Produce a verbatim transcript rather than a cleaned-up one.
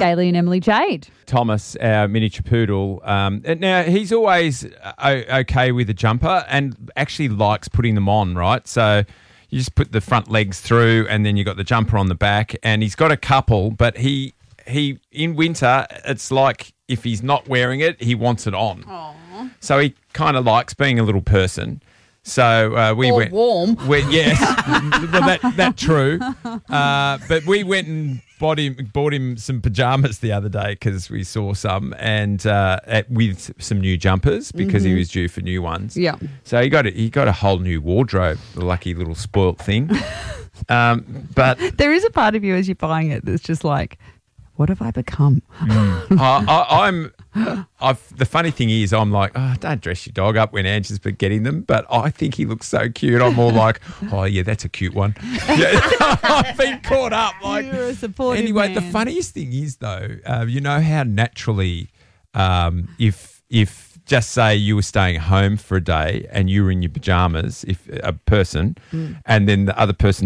Scaly and Emily Jade. Thomas, our miniature poodle, um, and now he's always o- okay with a jumper and actually likes putting them on, right? So you just put the front legs through and then you got the jumper on the back, and he's got a couple, but he he in winter, it's like if he's not wearing it, he wants it on. Aww. So he kind of likes being a little person. So uh, we or went warm. Went, yes, well, that that true. Uh, but we went and bought him bought him some pajamas the other day because we saw some, and uh, at, with some new jumpers because Mm-hmm. he was due for new ones. Yeah. So he got a, he got a whole new wardrobe. The lucky little spoilt thing. um, but There is a part of you as you're buying it that's just like, what have I become? I, I, I'm. I've, the funny thing is, I'm like, oh, don't dress your dog up when Angie's been getting them, but I think he looks so cute. I'm more like, oh yeah, that's a cute one. Yeah, I've been caught up. Like, You're a supportive anyway, man. the funniest thing is though, uh, you know how naturally, um, if if just say you were staying home for a day and you were in your pajamas, if a person, Mm. and then the other person